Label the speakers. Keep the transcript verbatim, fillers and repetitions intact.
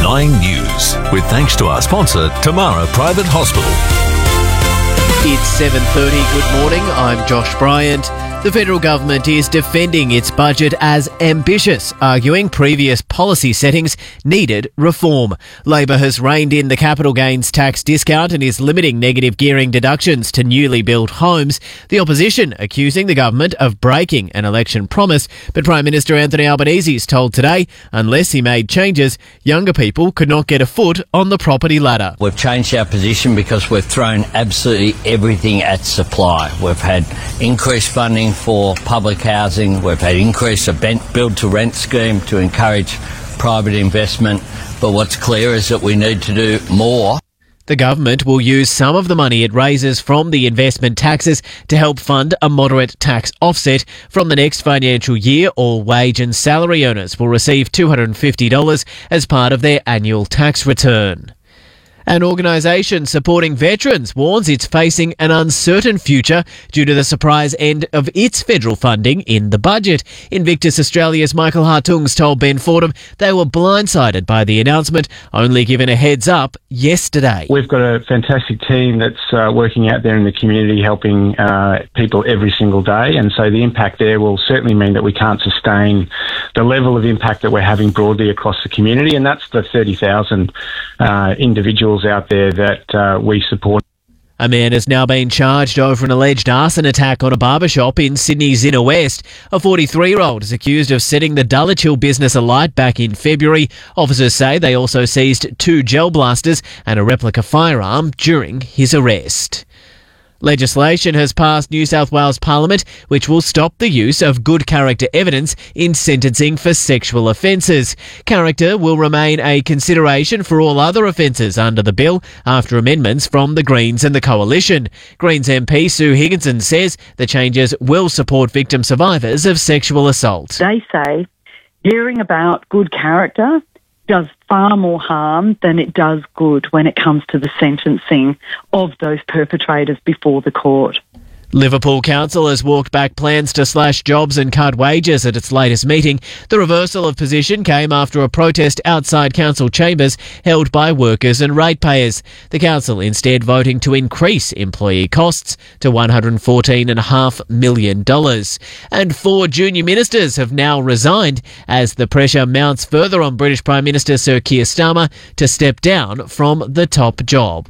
Speaker 1: Nine News, with thanks to our sponsor, Tamara Private Hospital.
Speaker 2: It's seven thirty. Good morning. I'm Josh Bryant. The federal government is defending its budget as ambitious, arguing previous policy settings needed reform. Labor has reined in the capital gains tax discount and is limiting negative gearing deductions to newly built homes. The opposition accusing the government of breaking an election promise, but Prime Minister Anthony Albanese is told today, unless he made changes, younger people could not get a foot on the property ladder.
Speaker 3: We've changed our position because we've thrown absolutely everything at supply. We've had increased funding for public housing. We've had increase of build-to-rent scheme to encourage private investment. But what's clear is that we need to do more.
Speaker 2: The government will use some of the money it raises from the investment taxes to help fund a moderate tax offset. From the next financial year, all wage and salary earners will receive two hundred fifty dollars as part of their annual tax return. An organisation supporting veterans warns it's facing an uncertain future due to the surprise end of its federal funding in the budget. Invictus Australia's Michael Hartungs told Ben Fordham they were blindsided by the announcement, only given a heads up yesterday.
Speaker 4: We've got a fantastic team that's uh, working out there in the community helping uh, people every single day, and so the impact there will certainly mean that we can't sustain the level of impact that we're having broadly across the community, and that's the thirty thousand uh, individuals out there that uh, we support.
Speaker 2: A man has now been charged over an alleged arson attack on a barbershop in Sydney's inner west. A forty-three-year-old is accused of setting the Dulwich Hill business alight back in February. Officers say they also seized two gel blasters and a replica firearm during his arrest. Legislation has passed New South Wales Parliament which will stop the use of good character evidence in sentencing for sexual offences. Character will remain a consideration for all other offences under the bill after amendments from the Greens and the Coalition. Greens M P Sue Higginson says the changes will support victim survivors of sexual assault.
Speaker 5: They say hearing about good character does far more harm than it does good when it comes to the sentencing of those perpetrators before the court.
Speaker 2: Liverpool Council has walked back plans to slash jobs and cut wages at its latest meeting. The reversal of position came after a protest outside council chambers held by workers and ratepayers. The council instead voting to increase employee costs to one hundred fourteen point five million dollars. And four junior ministers have now resigned as the pressure mounts further on British Prime Minister Sir Keir Starmer to step down from the top job.